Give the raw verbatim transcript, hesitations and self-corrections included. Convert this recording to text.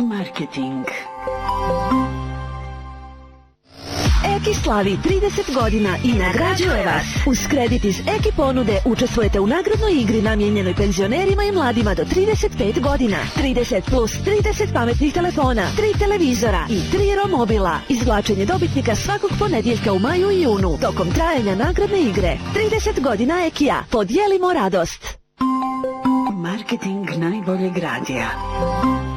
Marketing. Eki slavi trideset godina i nagrađuje vas. Uz kredit iz Eki ponude učestvujete u nagradnoj igri namijenjenoj penzionerima i mladima do trideset pet godina. trideset plus trideset pametnih telefona, tri televizora i tri romobila. Izvlačenje dobitnika svakog ponedjeljka u maju i junu tokom trajanja nagradne igre. trideset godina Ekija. Podijelimo radost. Marketing najboljeg radija.